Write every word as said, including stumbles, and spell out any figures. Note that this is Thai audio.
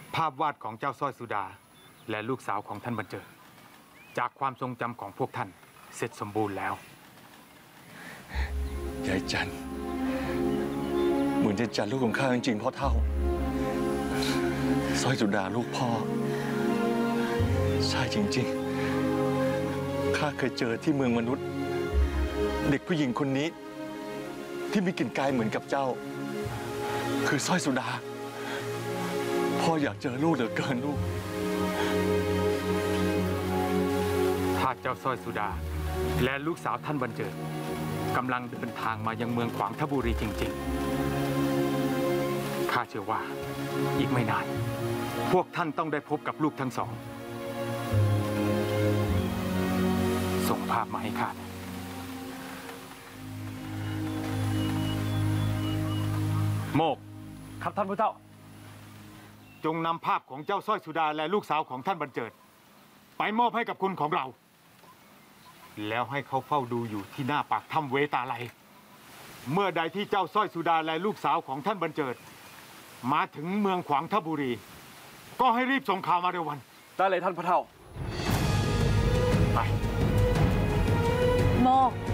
ภาพวาดของเจ้าสร้อยสุดาและลูกสาวของท่านบรรเจิดจากความทรงจำของพวกท่านเสร็จสมบูรณ์แล้วยายจันเหมือนยายจันลูกของข้าจริงๆพ่อเท่าสร้อยสุดาลูกพ่อใช่จริงๆข้าเคยเจอที่เมืองมนุษย์เด็กผู้หญิงคนนี้ที่มีกลิ่นกายเหมือนกับเจ้าคือสร้อยสุดาพ่ออยากเจอลูกเหลือเกินลูกถ้าเจ้าสร้อยสุดาและลูกสาวท่านบรรเจิดกำลังเดินทางมายังเมืองขวางทบุรีจริงๆข้าเชื่อว่าอีกไม่นานพวกท่านต้องได้พบกับลูกทั้งสองส่งภาพมาให้ข้าโมกครับท่านผู้เฒ่าจงนำภาพของเจ้าสร้อยสุดาและลูกสาวของท่านบรรเจิดไปมอบให้กับคุณของเราแล้วให้เขาเฝ้าดูอยู่ที่หน้าปากถ้ำเวตาลัยเมื่อใดที่เจ้าสร้อยสุดาและลูกสาวของท่านบรรเจิดมาถึงเมืองขวางทบุรีก็ให้รีบส่งข่าวมาเร็ววันได้เลยท่านผู้เฒ่าไปโมก